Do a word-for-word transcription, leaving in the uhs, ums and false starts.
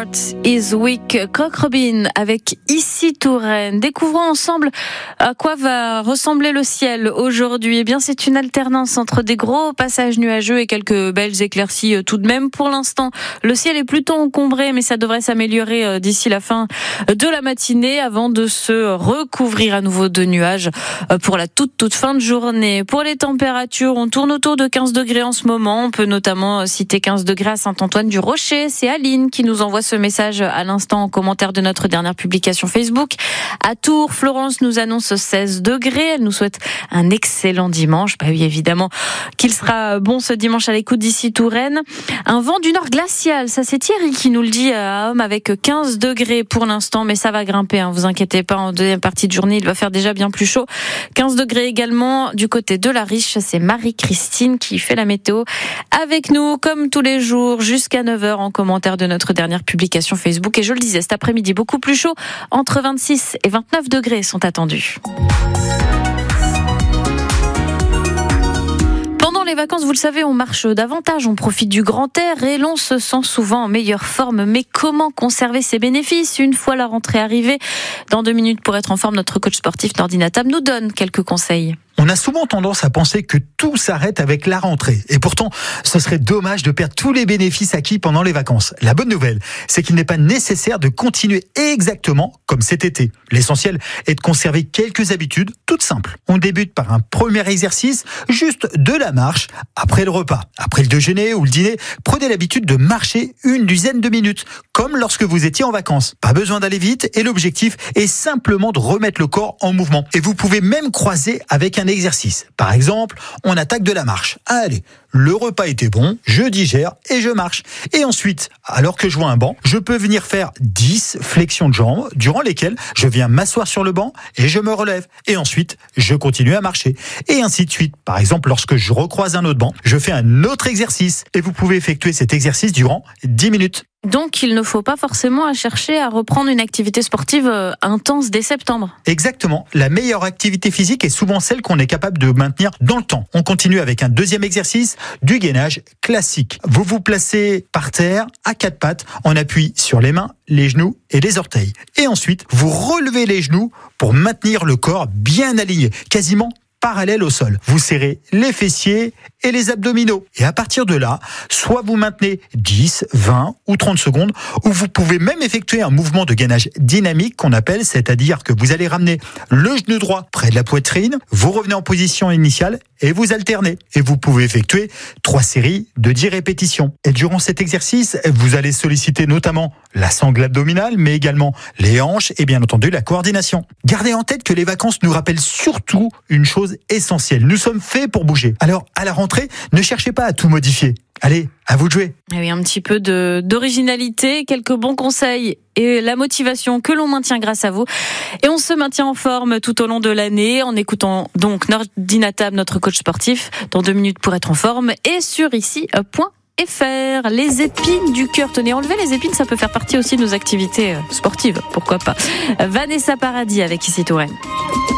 Heart is Weak, Cock Robin avec Ici Touraine. Découvrons ensemble à quoi va ressembler le ciel aujourd'hui. Eh bien, c'est une alternance entre des gros passages nuageux et quelques belles éclaircies tout de même. Pour l'instant, le ciel est plutôt encombré, mais ça devrait s'améliorer d'ici la fin de la matinée avant de se recouvrir à nouveau de nuages pour la toute toute fin de journée. Pour les températures, on tourne autour de quinze degrés en ce moment. On peut notamment citer quinze degrés à Saint-Antoine-du-Rocher. C'est Aline qui nous envoie ce message à l'instant en commentaire de notre dernière publication Facebook. À Tours, Florence nous annonce seize degrés. Elle nous souhaite un excellent dimanche. Bah oui, évidemment qu'il sera bon ce dimanche à l'écoute d'Ici Touraine. Un vent du nord glacial, ça c'est Thierry qui nous le dit à Homme, avec quinze degrés pour l'instant, mais ça va grimper, hein, vous inquiétez pas, en deuxième partie de journée il va faire déjà bien plus chaud. quinze degrés également du côté de la Riche, c'est Marie-Christine qui fait la météo avec nous comme tous les jours jusqu'à neuf heures en commentaire de notre dernière publication Facebook. Et je le disais, cet après-midi beaucoup plus chaud, entre vingt-six et vingt-neuf degrés sont attendus. Pendant les vacances, vous le savez, on marche davantage, on profite du grand air et l'on se sent souvent en meilleure forme. Mais comment conserver ses bénéfices une fois la rentrée arrivée ? Dans deux minutes, pour être en forme, notre coach sportif Nordine Atam nous donne quelques conseils. On a souvent tendance à penser que tout s'arrête avec la rentrée. Et pourtant, ce serait dommage de perdre tous les bénéfices acquis pendant les vacances. La bonne nouvelle, c'est qu'il n'est pas nécessaire de continuer exactement comme cet été. L'essentiel est de conserver quelques habitudes toutes simples. On débute par un premier exercice, juste de la marche après le repas. Après le déjeuner ou le dîner, prenez l'habitude de marcher une dizaine de minutes, comme lorsque vous étiez en vacances. Pas besoin d'aller vite et l'objectif est simplement de remettre le corps en mouvement. Et vous pouvez même croiser avec un exercice. Par exemple, on attaque de la marche. Allez, le repas était bon, je digère et je marche. Et ensuite, alors que je vois un banc, je peux venir faire dix flexions de jambes, durant lesquelles je viens m'asseoir sur le banc et je me relève. Et ensuite, je continue à marcher. Et ainsi de suite. Par exemple, lorsque je recroise un autre banc, je fais un autre exercice. Et vous pouvez effectuer cet exercice durant dix minutes. Donc, il ne faut pas forcément chercher à reprendre une activité sportive intense dès septembre. Exactement. La meilleure activité physique est souvent celle qu'on est capable de maintenir dans le temps. On continue avec un deuxième exercice, du gainage classique. Vous vous placez par terre, à quatre pattes, en appui sur les mains, les genoux et les orteils. Et ensuite, vous relevez les genoux pour maintenir le corps bien aligné, quasiment parallèle au sol. Vous serrez les fessiers et les abdominaux. Et à partir de là, soit vous maintenez dix, vingt ou trente secondes, ou vous pouvez même effectuer un mouvement de gainage dynamique qu'on appelle, c'est-à-dire que vous allez ramener le genou droit près de la poitrine, vous revenez en position initiale et vous alternez. Et vous pouvez effectuer trois séries de dix répétitions. Et durant cet exercice, vous allez solliciter notamment la sangle abdominale, mais également les hanches et bien entendu la coordination. Gardez en tête que les vacances nous rappellent surtout une chose essentielle. Nous sommes faits pour bouger. Alors, à la rentrée, ne cherchez pas à tout modifier. Allez, à vous de jouer. Oui, un petit peu de, d'originalité, quelques bons conseils et la motivation que l'on maintient grâce à vous. Et on se maintient en forme tout au long de l'année en écoutant donc Nordine Atam, notre coach sportif, dans deux minutes pour être en forme et sur ici point f r. Les épines du cœur. Tenez, enlever les épines, ça peut faire partie aussi de nos activités sportives. Pourquoi pas. Vanessa Paradis avec Ici Touraine.